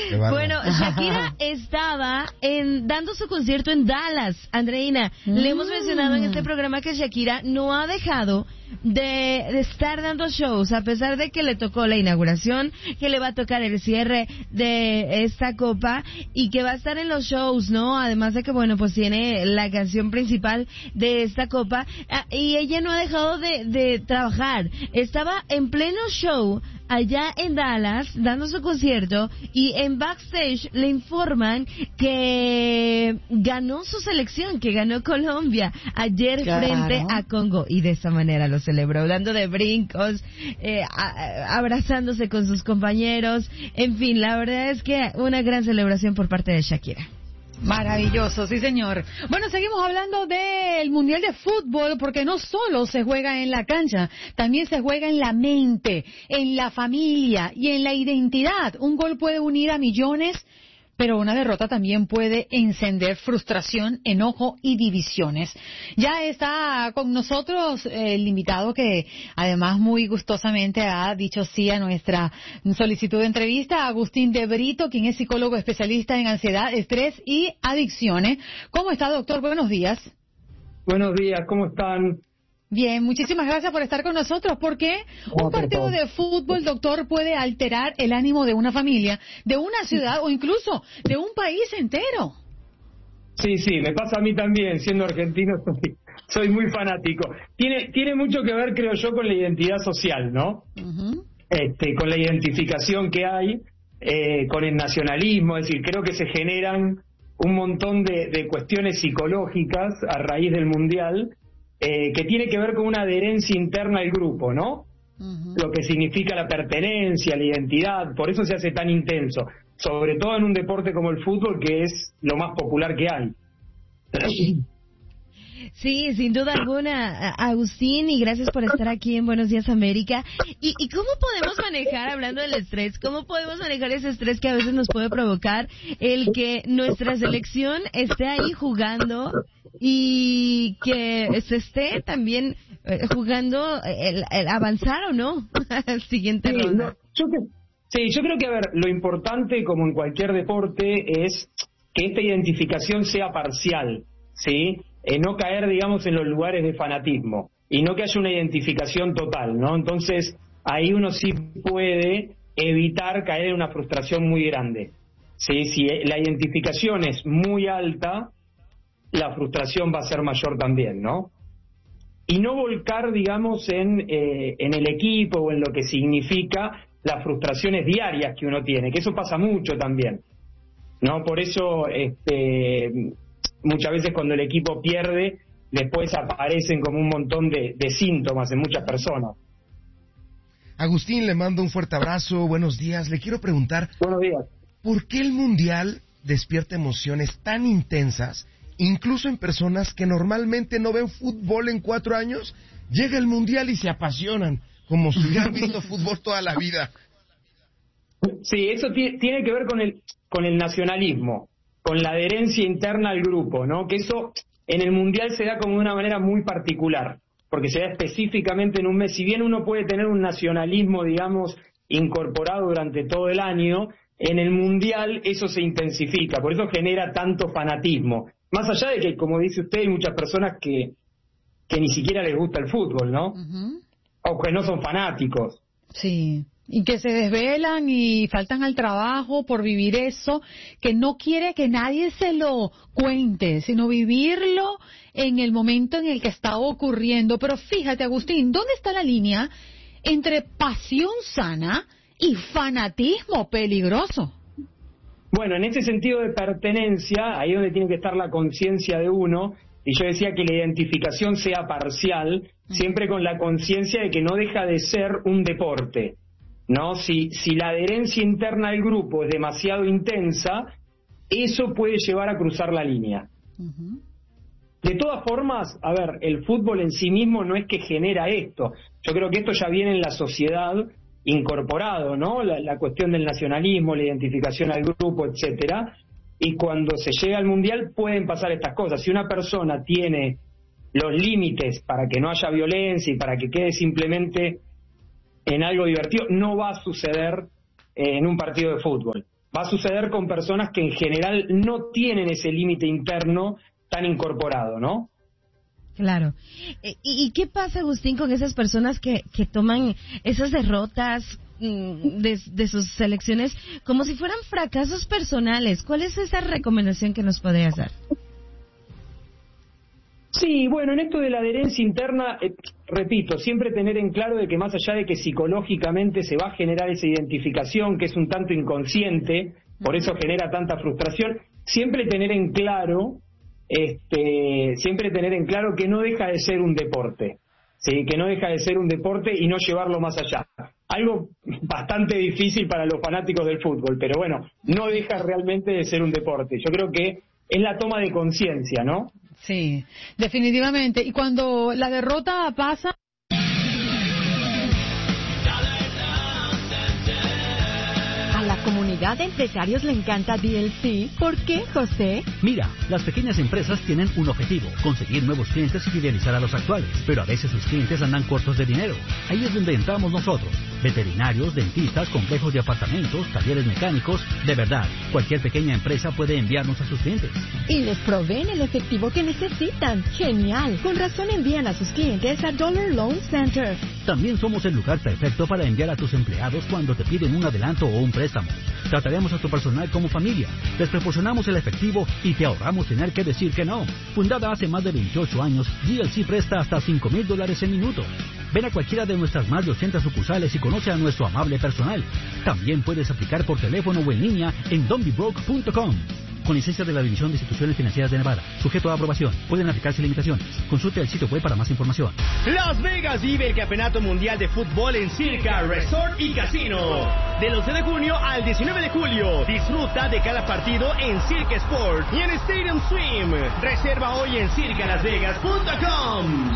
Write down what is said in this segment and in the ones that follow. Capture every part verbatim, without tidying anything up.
Bueno, Shakira estaba en, dando su concierto en Dallas, Andreina. Mm. Le hemos mencionado en este programa que Shakira no ha dejado de, de estar dando shows, a pesar de que le tocó la inauguración, que le va a tocar el cierre de esta copa y que va a estar en los shows, ¿no? Además de que, bueno, pues tiene la canción principal de esta copa, y ella no ha dejado de, de trabajar. Estaba en pleno show allá en Dallas dando su concierto y en backstage le informan que ganó su selección, que ganó Colombia ayer claro. frente a Congo, y de esa manera lo celebró, dando de brincos, eh, a, abrazándose con sus compañeros. En fin, la verdad es que una gran celebración por parte de Shakira. Maravilloso, sí señor. Bueno, seguimos hablando del Mundial de Fútbol, porque no solo se juega en la cancha, también se juega en la mente, en la familia y en la identidad. Un gol puede unir a millones, pero una derrota también puede encender frustración, enojo y divisiones. Ya está con nosotros el invitado que además muy gustosamente ha dicho sí a nuestra solicitud de entrevista, Agustín de Brito, quien es psicólogo especialista en ansiedad, estrés y adicciones. ¿Cómo está, doctor? Buenos días. Buenos días, ¿cómo están? Bien, muchísimas gracias por estar con nosotros. ¿Por qué un partido de fútbol, doctor, puede alterar el ánimo de una familia, de una ciudad o incluso de un país entero? Sí, sí, me pasa a mí también, siendo argentino soy, soy muy fanático. Tiene tiene mucho que ver, creo yo, con la identidad social, ¿no? Uh-huh. Este, con la identificación que hay, eh, con el nacionalismo, es decir, creo que se generan un montón de, de cuestiones psicológicas a raíz del Mundial, Eh, que tiene que ver con una adherencia interna al grupo, ¿no? Uh-huh. Lo que significa la pertenencia, la identidad, por eso se hace tan intenso, sobre todo en un deporte como el fútbol, que es lo más popular que hay. Sí, sin duda alguna, Agustín, y gracias por estar aquí en Buenos Días América. ¿Y, y cómo podemos manejar, hablando del estrés, cómo podemos manejar ese estrés que a veces nos puede provocar el que nuestra selección esté ahí jugando y que se esté también eh, jugando el, el avanzar o no al siguiente sí, ronda? No, yo que, sí, yo creo que, a ver, lo importante, como en cualquier deporte, es que esta identificación sea parcial, ¿sí? Eh, no caer, digamos, en los lugares de fanatismo y no que haya una identificación total, ¿no? Entonces, ahí uno sí puede evitar caer en una frustración muy grande, ¿sí? Si la identificación es muy alta, la frustración va a ser mayor también, ¿no? Y no volcar, digamos, en, eh, en el equipo o en lo que significa las frustraciones diarias que uno tiene, que eso pasa mucho también, ¿no? Por eso, este, muchas veces cuando el equipo pierde, después aparecen como un montón de, de síntomas en muchas personas. Agustín, le mando un fuerte abrazo, buenos días. Le quiero preguntar, buenos días. ¿Por qué el Mundial despierta emociones tan intensas, incluso en personas que normalmente no ven fútbol en cuatro años? Llega el Mundial y se apasionan, como si hubieran visto fútbol toda la vida. Sí, eso t- tiene que ver con el, con el nacionalismo, con la adherencia interna al grupo, ¿no? Que eso en el Mundial se da como de una manera muy particular, porque se da específicamente en un mes. Si bien uno puede tener un nacionalismo, digamos, incorporado durante todo el año, en el Mundial eso se intensifica, por eso genera tanto fanatismo. Más allá de que, como dice usted, hay muchas personas que, que ni siquiera les gusta el fútbol, ¿no? Uh-huh. O que no son fanáticos. Sí, y que se desvelan y faltan al trabajo por vivir eso, que no quiere que nadie se lo cuente, sino vivirlo en el momento en el que está ocurriendo. Pero fíjate, Agustín, ¿dónde está la línea entre pasión sana y fanatismo peligroso? Bueno, en ese sentido de pertenencia, ahí es donde tiene que estar la conciencia de uno, y yo decía que la identificación sea parcial, siempre con la conciencia de que no deja de ser un deporte, ¿no? Si, si la adherencia interna del grupo es demasiado intensa, eso puede llevar a cruzar la línea. Uh-huh. De todas formas, a ver, el fútbol en sí mismo no es que genera esto. Yo creo que esto ya viene en la sociedad incorporado, ¿no? La, la cuestión del nacionalismo, la identificación al grupo, etcétera. Y cuando se llega al Mundial pueden pasar estas cosas. Si una persona tiene los límites para que no haya violencia y para que quede simplemente en algo divertido, no va a suceder eh, en un partido de fútbol. va a suceder con personas que en general no tienen ese límite interno tan incorporado, ¿no? Claro. ¿Y, y qué pasa, Agustín, con esas personas que, que toman esas derrotas de, de sus selecciones como si fueran fracasos personales? ¿Cuál es esa recomendación que nos podrías dar? Sí, bueno, en esto de la adherencia interna, eh, repito, siempre tener en claro de que más allá de que psicológicamente se va a generar esa identificación, que es un tanto inconsciente, por eso genera tanta frustración, siempre tener en claro, este, siempre tener en claro que no deja de ser un deporte, ¿sí? Que no deja de ser un deporte y no llevarlo más allá. Algo bastante difícil para los fanáticos del fútbol, pero bueno, no deja realmente de ser un deporte. Yo creo que es la toma de conciencia, ¿no? Sí, definitivamente. Y cuando la derrota pasa... A la comunidad de empresarios le encanta D L C. ¿Por qué, José? Mira, las pequeñas empresas tienen un objetivo, conseguir nuevos clientes y fidelizar a los actuales, pero a veces sus clientes andan cortos de dinero. Ahí es donde entramos nosotros. Veterinarios, dentistas, complejos de apartamentos, talleres mecánicos. De verdad, cualquier pequeña empresa puede enviarnos a sus clientes. Y les proveen el efectivo que necesitan. ¡Genial! Con razón envían a sus clientes a Dollar Loan Center. También somos el lugar perfecto para enviar a tus empleados cuando te piden un adelanto o un préstamo. Trataremos a tu personal como familia, les proporcionamos el efectivo y te ahorramos tener que decir que no. Fundada hace más de veintiocho años, D L C presta hasta cinco mil dólares en minuto. Ven a cualquiera de nuestras más de ochenta sucursales y conoce a nuestro amable personal. También puedes aplicar por teléfono o en línea en don't be broke punto com. Con licencia de la División de Instituciones Financieras de Nevada. Sujeto a aprobación. Pueden aplicarse limitaciones. Consulte el sitio web para más información. Las Vegas vive el Campeonato Mundial de Fútbol en Circa Resort y Casino. Del once de junio al diecinueve de julio. Disfruta de cada partido en Circa Sport y en Stadium Swim. Reserva hoy en circa las vegas punto com.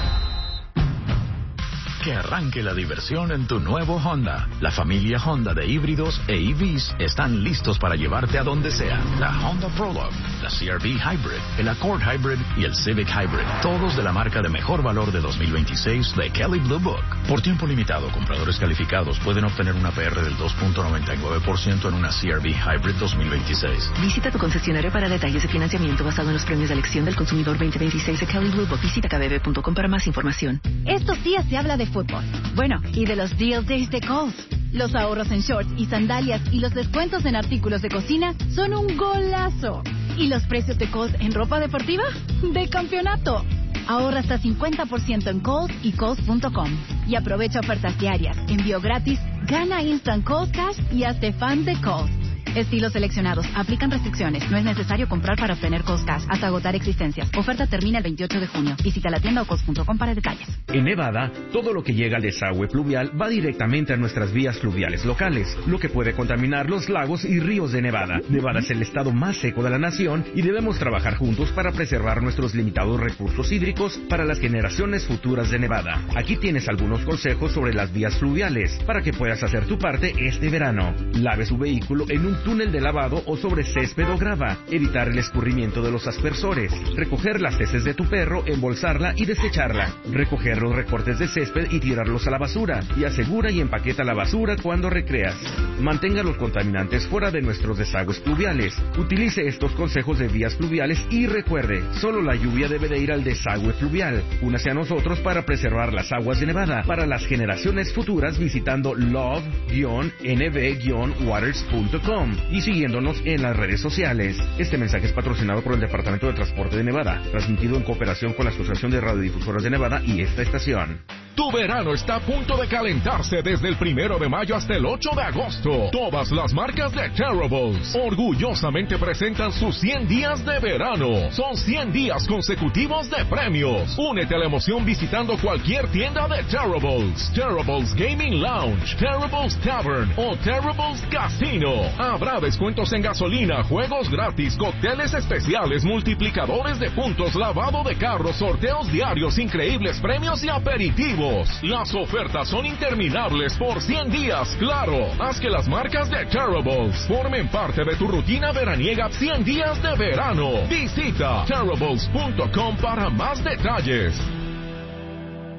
Que arranque la diversión en tu nuevo Honda. La familia Honda de híbridos e E Vs están listos para llevarte a donde sea. La Honda Prologue, la C R V Hybrid, el Accord Hybrid y el Civic Hybrid. Todos de la marca de mejor valor de dos mil veintiséis de Kelley Blue Book. Por tiempo limitado, compradores calificados pueden obtener una P R del dos punto noventa y nueve por ciento en una C R V Hybrid dos mil veintiséis. Visita tu concesionario para detalles de financiamiento basado en los premios de elección del consumidor veinte veintiséis de Kelley Blue Book. Visita k b b punto com para más información. Estos días se habla de fútbol. Bueno, y de los Deal Days de Kohl's. Los ahorros en shorts y sandalias y los descuentos en artículos de cocina son un golazo. ¿Y los precios de Kohl's en ropa deportiva? ¡De campeonato! Ahorra hasta cincuenta por ciento en Kohl's y Kohl's punto com. Y aprovecha ofertas diarias, envío gratis, gana Instant Kohl's Cash y hazte fan de Kohl's. Estilos seleccionados. Aplican restricciones. No es necesario comprar para obtener Kohl's Cash hasta agotar existencias. Oferta termina el veintiocho de junio. Visita la tienda o Kohl's punto com para detalles. En Nevada, todo lo que llega al desagüe pluvial va directamente a nuestras vías fluviales locales, lo que puede contaminar los lagos y ríos de Nevada. Nevada es el estado más seco de la nación y debemos trabajar juntos para preservar nuestros limitados recursos hídricos para las generaciones futuras de Nevada. Aquí tienes algunos consejos sobre las vías fluviales para que puedas hacer tu parte este verano. Lave su vehículo en un túnel de lavado o sobre césped o grava, evitar el escurrimiento de los aspersores, recoger las heces de tu perro, embolsarla y desecharla, recoger los recortes de césped y tirarlos a la basura, y asegura y empaqueta la basura cuando recreas. Mantenga los contaminantes fuera de nuestros desagües pluviales. Utilice estos consejos de vías fluviales y recuerde, solo la lluvia debe de ir al desagüe fluvial. Únase a nosotros para preservar las aguas de Nevada para las generaciones futuras visitando love guion n b guion waters punto com y siguiéndonos en las redes sociales. Este mensaje es patrocinado por el Departamento de Transporte de Nevada, transmitido en cooperación con la Asociación de Radiodifusoras de Nevada y esta estación. Tu verano está a punto de calentarse desde el primero de mayo hasta el ocho de agosto. Todas las marcas de Terribles orgullosamente presentan sus cien días de verano. Son cien días consecutivos de premios. Únete a la emoción visitando cualquier tienda de Terribles, Terribles Gaming Lounge, Terribles Tavern o Terribles Casino. Habrá descuentos en gasolina, juegos gratis, cócteles especiales, multiplicadores de puntos, lavado de carros, sorteos diarios, increíbles premios y aperitivos. Las ofertas son interminables por cien días, claro. Haz que las marcas de Terribles formen parte de tu rutina veraniega cien días de verano. Visita terribles punto com para más detalles. Para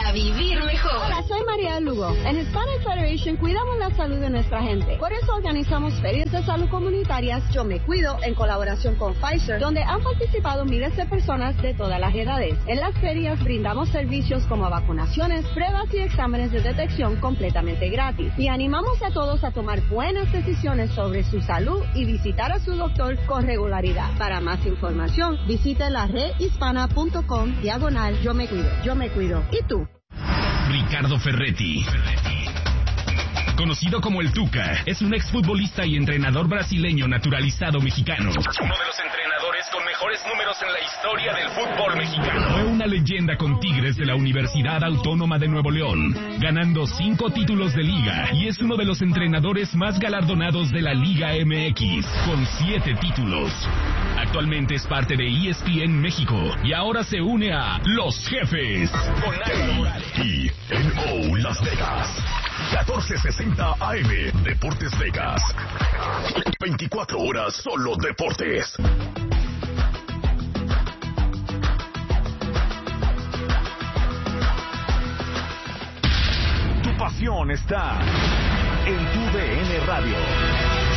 para vivir mejor. Hola, soy María Lugo. En Hispanic Federation cuidamos la salud de nuestra gente. Por eso organizamos ferias de salud comunitarias Yo Me Cuido en colaboración con Pfizer, donde han participado miles de personas de todas las edades. En las ferias brindamos servicios como vacunaciones, pruebas y exámenes de detección completamente gratis. Y animamos a todos a tomar buenas decisiones sobre su salud y visitar a su doctor con regularidad. Para más información, visite la red hispana punto com diagonal Yo Me Cuido. Yo Me Cuido. ¿Y tú? Ricardo Ferretti, conocido como el Tuca, es un exfutbolista y entrenador brasileño naturalizado mexicano. Uno de los entrenadores con mejores números en la historia del fútbol mexicano. Fue una leyenda con Tigres de la Universidad Autónoma de Nuevo León, ganando cinco títulos de liga, y es uno de los entrenadores más galardonados de la Liga M X, con siete títulos. Actualmente es parte de E S P N México y ahora se une a Los Jefes con Nairo Morales. Y N O Las Vegas. catorce sesenta A M Deportes Vegas. veinticuatro horas solo deportes. Tu pasión está en tu D N Radio.